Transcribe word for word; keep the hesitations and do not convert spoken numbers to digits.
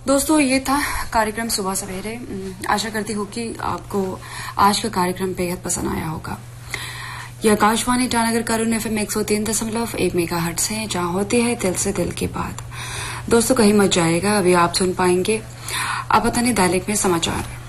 दोस्तों ये था कार्यक्रम सुबह सवेरे। आशा करती हूँ कि आपको आज का कार्यक्रम बेहद पसंद आया होगा। ये आकाशवाणी ईटानगर करुण एफएम एक सौ तीन दशमलव एक मेगा हर्ट्ज है, जहाँ होती है दिल से दिल की बात। दोस्तों कहीं मत जाएगा, अभी आप सुन पाएंगे आप पता नहीं दैनिक में समाचार।